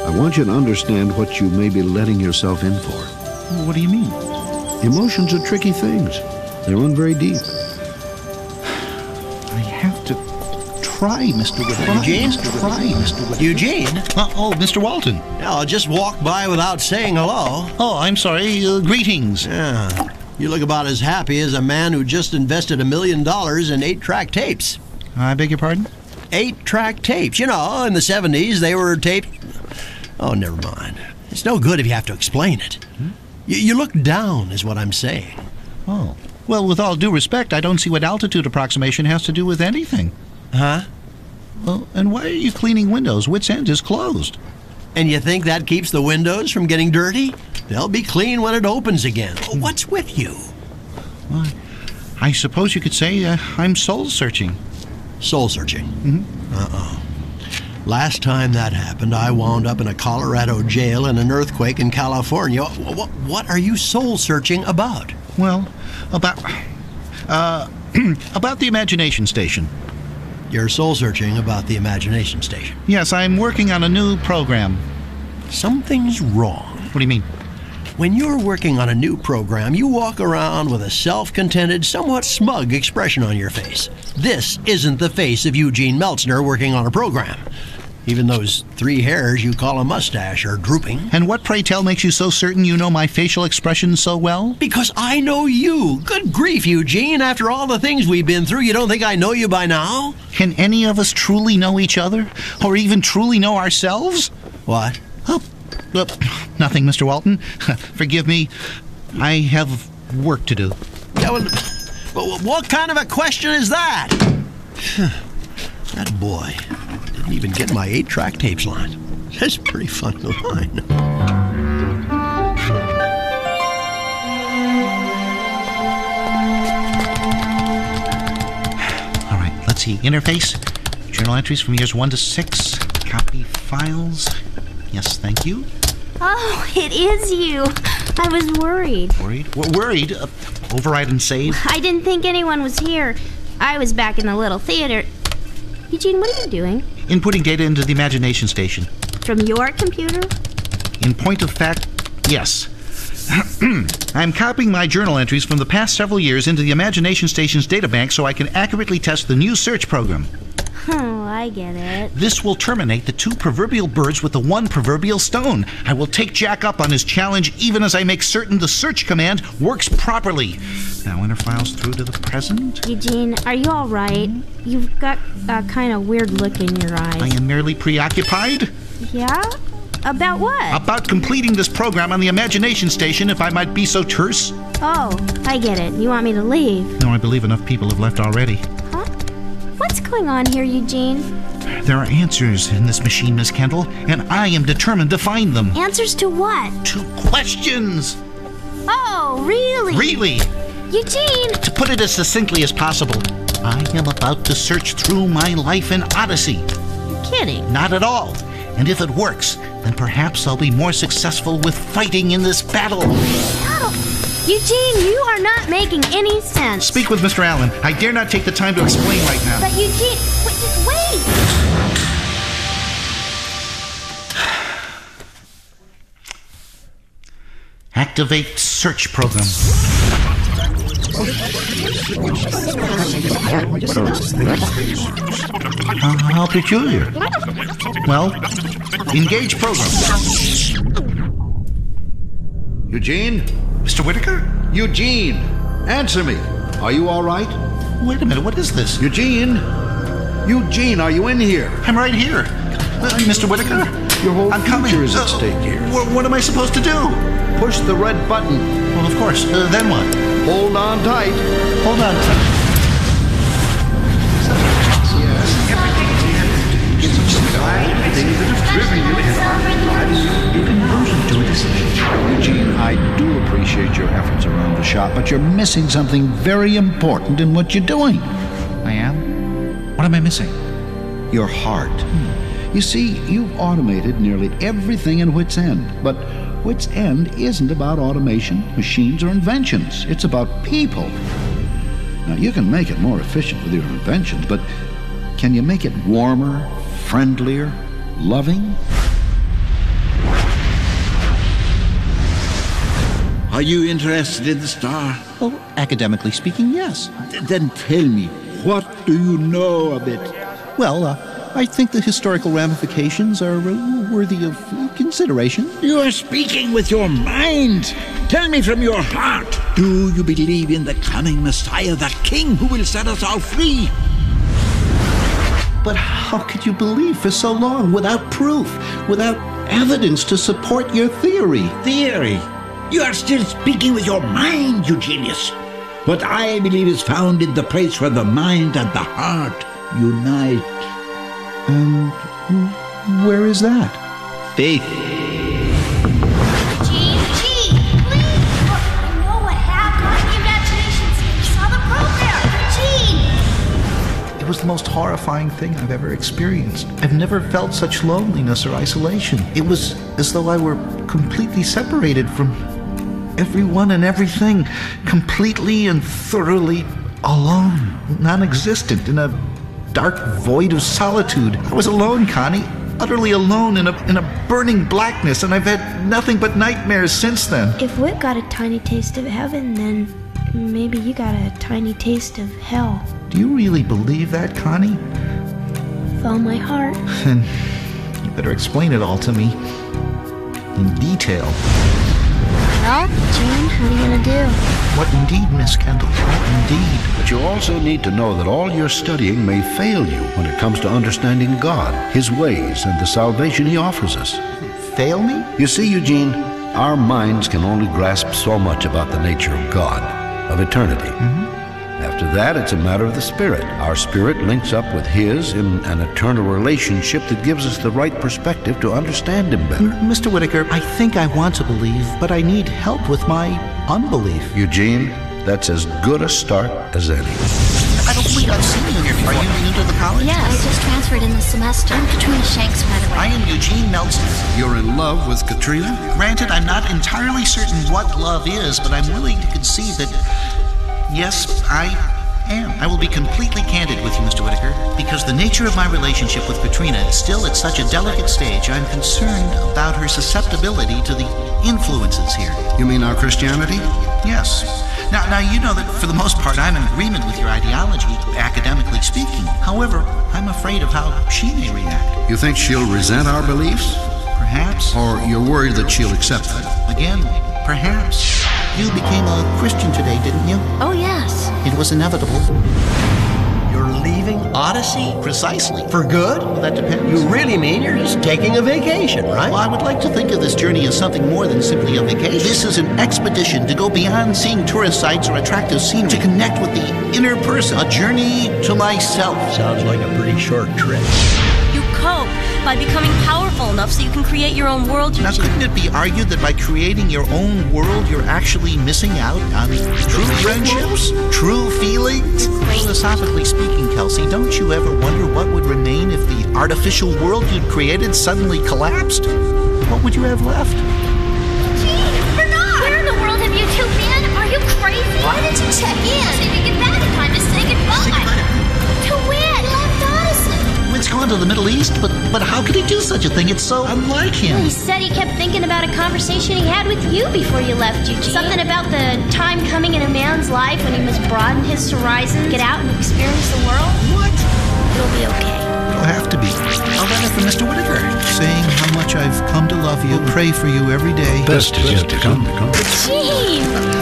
I want you to understand what you may be letting yourself in for. What do you mean? Emotions are tricky things. They run very deep. I have to try, Mr. Whitaker. Eugene? Try, Mr. Whitaker. Eugene? Mr. Walton. I'll just walk by without saying hello. Oh, I'm sorry. Greetings. Yeah. You look about as happy as a man who just invested $1 million in 8-track tapes. I beg your pardon? 8-track tapes. You know, in the 70s, they were taped. Oh, never mind. It's no good if you have to explain it. You look down, is what I'm saying. Oh. Well, with all due respect, I don't see what altitude approximation has to do with anything. Huh? Well, and why are you cleaning windows? Wits End is closed. And you think that keeps the windows from getting dirty? They'll be clean when it opens again. What's with you? Well, I suppose you could say I'm soul-searching. Soul-searching? Mm-hmm. Uh-oh. Last time that happened, I wound up in a Colorado jail in an earthquake in California. What are you soul-searching about? Well, about the Imagination Station. You're soul-searching about the Imagination Station? Yes, I'm working on a new program. Something's wrong. What do you mean? When you're working on a new program, you walk around with a self-contented, somewhat smug expression on your face. This isn't the face of Eugene Meltzner working on a program. Even those 3 hairs you call a mustache are drooping. And what, pray tell, makes you so certain you know my facial expression so well? Because I know you. Good grief, Eugene. After all the things we've been through, you don't think I know you by now? Can any of us truly know each other? Or even truly know ourselves? What? Nothing, Mr. Walton. Forgive me. I have work to do. Yeah, well, what kind of a question is that? That boy didn't even get my 8-track tapes line. That's a pretty funny line. All right, let's see. Interface. Journal entries from years 1 to 6. Copy files. Yes, thank you. Oh, it is you. I was worried. Worried? Worried? Override and save? I didn't think anyone was here. I was back in the little theater. Eugene, what are you doing? Inputting data into the Imagination Station. From your computer? In point of fact, yes. I'm copying my journal entries from the past several years into the Imagination Station's databank so I can accurately test the new search program. Oh, I get it. This will terminate the 2 proverbial birds with the 1 proverbial stone. I will take Jack up on his challenge even as I make certain the search command works properly. Now enter files through to the present. Eugene, are you all right? You've got a kind of weird look in your eyes. I am merely preoccupied. Yeah? About what? About completing this program on the Imagination Station, if I might be so terse. Oh, I get it. You want me to leave? No, I believe enough people have left already. Huh? What's going on here, Eugene? There are answers in this machine, Miss Kendall, and I am determined to find them. Answers to what? To questions! Oh, really? Really? Eugene! To put it as succinctly as possible, I am about to search through my life in Odyssey. You're kidding. Not at all. And if it works, then perhaps I'll be more successful with fighting in this battle. Eugene, you are not making any sense. Speak with Mr. Allen. I dare not take the time to explain right now. But Eugene, just wait. Activate search program. How peculiar. Well, engage program. Eugene? Mr. Whitaker? Eugene! Answer me. Are you all right? Wait a minute, what is this? Eugene? Eugene, are you in here? I'm right here. Mr. Whitaker? Your whole I'm future coming. is at stake here. What am I supposed to do? Push the red button. Well, of course. Then what? Hold on tight. Hold on. Eugene, I do appreciate your efforts around the shop, but you're missing something very important in what you're doing. I am? What am I missing? Your heart. You see, you've automated nearly everything in Wits End, but Wits End isn't about automation, machines, or inventions. It's about people. Now, you can make it more efficient with your inventions, but can you make it warmer, friendlier, loving? Are you interested in the star? Well, academically speaking, yes. Then tell me, what do you know of it? Well, I think the historical ramifications are worthy of consideration. You are speaking with your mind. Tell me from your heart. Do you believe in the coming Messiah, the King who will set us all free? But how could you believe for so long without proof, without evidence to support your theory? Theory? You are still speaking with your mind, you genius. What I believe is found in the place where the mind and the heart unite. And where is that? Faith. Gene, please! Look, I know what happened. The imaginations. You saw the program. Gene! It was the most horrifying thing I've ever experienced. I've never felt such loneliness or isolation. It was as though I were completely separated from everyone and everything, completely and thoroughly alone, non-existent, in a dark void of solitude. I was alone, Connie, utterly alone in a burning blackness, and I've had nothing but nightmares since then. If Whit got a tiny taste of heaven, then maybe you got a tiny taste of hell. Do you really believe that, Connie? With all my heart. Then you better explain it all to me in detail. Well, Gene, what are you gonna do? What indeed, Miss Kendall? What indeed? But you also need to know that all your studying may fail you when it comes to understanding God, His ways, and the salvation He offers us. Fail me? You see, Eugene, our minds can only grasp so much about the nature of God, of eternity. After that, it's a matter of the Spirit. Our spirit links up with His in an eternal relationship that gives us the right perspective to understand Him better. Mr. Whitaker, I think I want to believe, but I need help with my unbelief. Eugene, that's as good a start as any. I don't believe I've seen you here before. Are you new to the college? Yeah, I just transferred in the semester. I'm Katrina Shanks, by the way. I am Eugene Meltzer. You're in love with Katrina? Granted, I'm not entirely certain what love is, but I'm willing to concede that, yes, I am. I will be completely candid with you, Mr. Whitaker, because the nature of my relationship with Katrina is still at such a delicate stage. I'm concerned about her susceptibility to the influences here. You mean our Christianity? Yes. Now you know that for the most part I'm in agreement with your ideology, academically speaking. However, I'm afraid of how she may react. You think she'll resent our beliefs? Perhaps. Or you're worried that she'll accept them? Again, perhaps. You became a Christian today, didn't you? Oh, yes. It was inevitable. You're leaving Odyssey? Precisely. For good? Well, that depends. You really mean you're just taking a vacation, right? Well, I would like to think of this journey as something more than simply a vacation. This is an expedition to go beyond seeing tourist sites or attractive scenery, to connect with the inner person, a journey to myself. Sounds like a pretty short trip. You cope by becoming powerful enough so you can create your own world, Now, Eugene. couldn't it be argued that by creating your own world, you're actually missing out on true friendships, true feelings? Philosophically speaking, Kelsey, don't you ever wonder what would remain if the artificial world you'd created suddenly collapsed? What would you have left? Gene, Bernard! Where in the world have you two been? Are you crazy? Why didn't you check in? So you get back in time to say goodbye. To win! Left Odyssey! It's gone to the Middle East, but how could he do such a thing? It's so unlike him. He said he kept thinking about a conversation he had with you before you left, Eugene. Something about the time coming in a man's life when he must broaden his horizons, get out and experience the world. What? It'll be okay. It'll have to be. A letter from Mr. Whitaker, saying how much I've come to love you, pray for you every day. Best is yet to come. Gene!